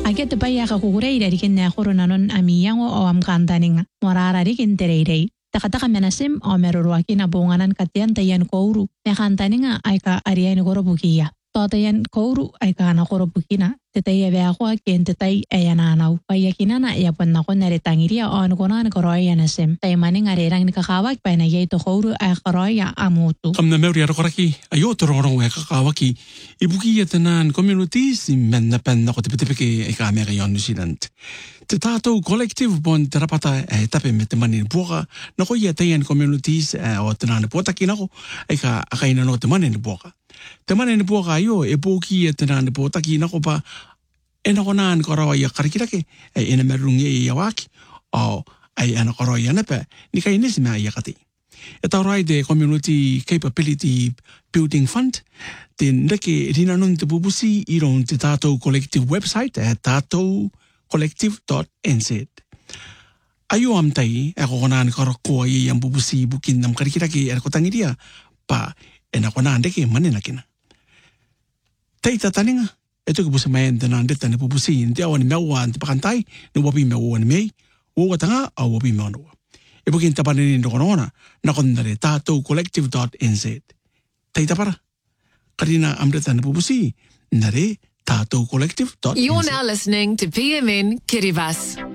Ake te pai aka kukureira rikin na koronanon amiyango o amkantaninga morara rikin tereirei. Takataka menasim o meruruaki na bunganan katian tayan kouru. Mekantaninga aika ariyan korobukia. Totayan kouru aika na korobukina. Tetay beakwa kien tetay ayananaw. Payakinana yapon na ko naritangiria o anukunan koroya nasim. Tay maning arirang nikakawak pa na yaito kouru ay koroya amutu. Kam na meuri arakoraki ayo tororong we kakawaki. Ibuki yatanan communities men na pen na ko tipitipiki aika Amerika New Zealand. Te tātou collective bon te rapata tape me te mani buoka na ko yatayan communities o tanana potaki na ko aika akaina no te mani buoka. Te mani buoka ayo e buki tanana potaki na ko pa ena kona an karawa ya karikirake ena merungi ya waki o ai ana karawa ya nepe ni kai nisi me ya kati. E tau rai de Community Capability Building Fund te ndeke rina nun te bubusi i ron te tātou collective website tātou collective.nz. Ayo am tai e kona an karakoa i am bubusi bukin nam karikirake e kotangiria pa ena kona ndeke manena kina. Teita taninga e tuku pusa mai ntana ndeta ne pupusi nte awa ni mewa nte pakantai ni wapi mewa ni mei uwa tanga au wapi mewa nua. E pukin tapane ni ndokonona na kondare tātou collective.nz. Teita para. Karina amreta ne pupusi nare tātou collective.nz. You're now listening to PMN Kiribati.